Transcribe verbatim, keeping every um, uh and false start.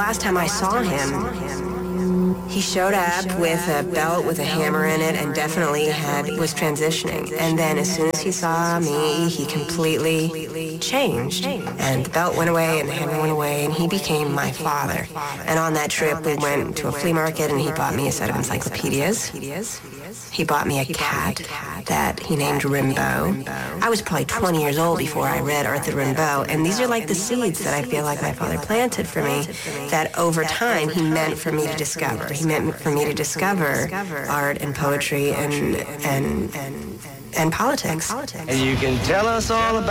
last time I saw him, he showed up with a belt with a hammer in it and definitely had was transitioning. And then as soon as he saw me, he completely changed. And the belt went away and the hammer went away and he became my father. And on that trip, we went to a flea market and he bought me a set of encyclopedias. He bought me a cat that he named Rimbaud. I was probably twenty years old before I read Arthur Rimbaud, and these are like the seeds that I feel like my father planted for me that over time he meant for me to discover. He meant for me to discover art and poetry and and and, and politics. And you can tell us all about